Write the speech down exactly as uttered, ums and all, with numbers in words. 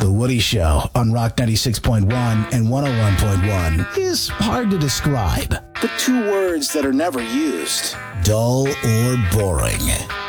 The Woody Show on Rock ninety-six point one and one oh one point one is hard to describe. The two words that are never used: dull or boring.